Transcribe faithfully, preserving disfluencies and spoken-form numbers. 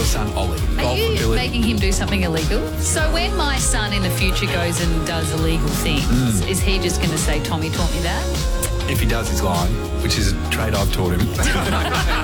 your son, Ollie. Are Golf you ability. making him do something illegal? So when my son in the future goes and does illegal things, Mm. is he just going to say, Tommy taught me that? If he does, he's lying, which is a trade I've taught him.